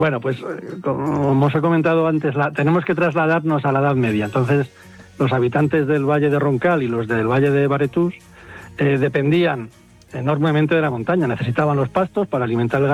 Bueno, pues como os he comentado antes, tenemos que trasladarnos a la Edad Media. Entonces, los habitantes del Valle de Roncal y los del Valle de Baretús dependían enormemente de la montaña. Necesitaban los pastos para alimentar el